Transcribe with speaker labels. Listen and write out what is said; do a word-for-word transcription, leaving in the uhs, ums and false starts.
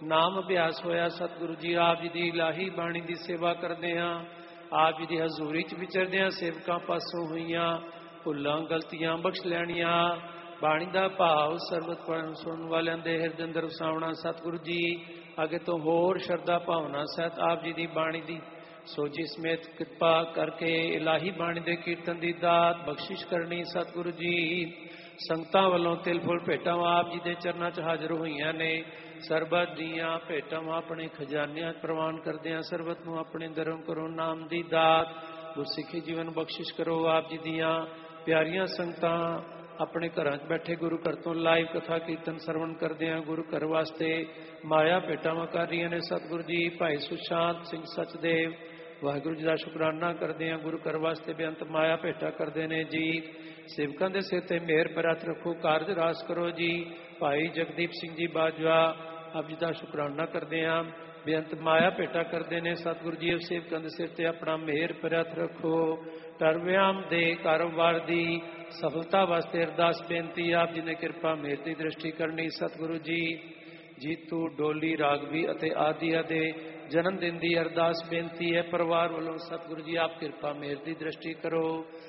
Speaker 1: ਨਾਮ ਅਭਿਆਸ ਹੋਇਆ। ਸਤਿਗੁਰੂ ਜੀ ਆਪ ਜੀ ਦੀ ਇਲਾਹੀ ਬਾਣੀ ਦੀ ਸੇਵਾ ਕਰਦੇ ਹਾਂ। ਆਪ ਜੀ ਦੀ ਹਜ਼ੂਰੀ 'ਚ ਵਿਚਰਦੇ ਹਾਂ। ਸੇਵਕਾਂ ਪਾਸੋਂ ਹੋਈਆਂ ਭੁੱਲਾਂ ਗਲਤੀਆਂ ਬਖਸ਼ ਲੈਣੀਆਂ। ਬਾਣੀ ਦਾ ਭਾਵ ਸਰਬਤ ਪੜ੍ਹਨ ਸੁਣਨ ਵਾਲਿਆਂ ਦੇ ਹਿਰਦੇ ਅੰਦਰ ਵਸਾਉਣਾ। ਸਤਿਗੁਰੂ ਜੀ ਅੱਗੇ ਤੋਂ ਹੋਰ ਸ਼ਰਧਾ ਭਾਵਨਾ ਸਹਿਤ ਆਪ ਜੀ ਦੀ ਬਾਣੀ ਦੀ ਸੋਝੀ ਸਮੇਤ ਕਿਰਪਾ ਕਰਕੇ ਇਲਾਹੀ ਬਾਣੀ ਦੇ ਕੀਰਤਨ ਦੀ ਦਾਤ ਬਖਸ਼ਿਸ਼ ਕਰਨੀ। ਸਤਿਗੁਰੂ ਜੀ ਸੰਗਤਾਂ ਵੱਲੋਂ ਤਿਲ ਫੁੱਲ ਭੇਟਾਵਾਂ ਆਪ ਜੀ ਦੇ ਚਰਨਾਂ 'ਚ ਹਾਜ਼ਰ ਹੋਈਆਂ ਨੇ। ਸਰਬਤ ਦੀਆਂ ਭੇਟਾਵਾਂ ਆਪਣੇ ਖਜ਼ਾਨਿਆਂ 'ਚ ਪ੍ਰਵਾਨ ਕਰਦੇ ਹਾਂ। ਸਰਬਤ ਨੂੰ ਆਪਣੇ ਧਰਮ ਕਰੋ ਨਾਮ ਦੀ ਦਾਤ ਗੁਰਸਿੱਖੀ ਜੀਵਨ ਬਖਸ਼ਿਸ਼ ਕਰੋ। ਆਪ ਜੀ ਦੀਆਂ ਪਿਆਰੀਆਂ ਸੰਗਤਾਂ ਆਪਣੇ ਘਰਾਂ 'ਚ ਬੈਠੇ ਗੁਰੂ ਘਰ ਤੋਂ ਲਾਈਵ ਕਥਾ ਕੀਰਤਨ ਸਰਵਣ ਕਰਦੇ ਹਾਂ। ਗੁਰੂ ਘਰ ਵਾਸਤੇ ਮਾਇਆ ਭੇਟਾਵਾਂ ਕਰ ਰਹੀਆਂ ਨੇ। ਸਤਿਗੁਰੂ ਜੀ ਭਾਈ ਸੁਸ਼ਾਂਤ ਸਿੰਘ ਸਚਦੇਵ ਵਾਹਿਗੁਰੂ ਜੀ ਦਾ ਸ਼ੁਕਰਾਨਾ ਕਰਦੇ ਹਾਂ। ਗੁਰੂ ਘਰ ਵਾਸਤੇ ਬੇਅੰਤ ਮਾਇਆ ਭੇਟਾ ਕਰਦੇ ਨੇ ਜੀ। ਸੇਵਕਾਂ ਦੇ ਸਿਰ ਤੇ ਮਿਹਰ ਭਰਾ ਹੱਥ ਰੱਖੋ ਕਾਰਜ ਰਾਸ ਕਰੋ ਜੀ। ਭਾਈ ਜਗਦੀਪ ਸਿੰਘ ਜੀ ਬਾਜਵਾ ਆਪ ਜੀ ਦਾ ਸ਼ੁਕਰਾਨਾ ਕਰਦੇ ਹਾਂ। ਬੇਅੰਤ ਮਾਇਆ ਭੇਟਾ ਕਰਦੇ ਨੇ। ਸਤਿਗੁਰੂ ਜੀ ਸੇਵਕਾਂ ਦੇ ਸਿਰ ਤੇ ਆਪਣਾ ਮਿਹਰ ਭਰਾ ਹੱਥ ਰੱਖੋ। ਧਰਮਿਆਮ ਦੇ ਕਾਰੋਬਾਰ ਦੀ ਸਫਲਤਾ ਵਾਸਤੇ ਅਰਦਾਸ ਬੇਨਤੀ ਆਪ ਜੀ ਨੇ ਕਿਰਪਾ ਮਿਹਰ ਦੀ ਦ੍ਰਿਸ਼ਟੀ ਕਰਨੀ। ਸਤਿਗੁਰੂ ਜੀ ਜੀਤੂ ਡੋਲੀ ਰਾਗਵੀ ਅਤੇ ਆਦਿਆ ਦੇ ਜਨਮ ਦਿਨ ਦੀ ਅਰਦਾਸ ਬੇਨਤੀ ਹੈ। ਪਰਿਵਾਰ ਵੱਲੋਂ ਸਤਿਗੁਰੂ ਜੀ ਆਪ ਕਿਰਪਾ ਮਿਹਰ ਦੀ ਦ੍ਰਿਸ਼ਟੀ ਕਰੋ।